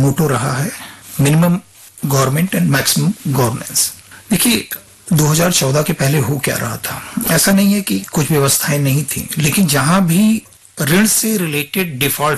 मोटो रहा है minimum government and maximum governance. देखिए 2014 के पहले हो क्या रहा था, ऐसा नहीं है कि कुछ व्यवस्थाएं नहीं थी, लेकिन जहां भी ऋण से रिलेटेड डिफॉल्ट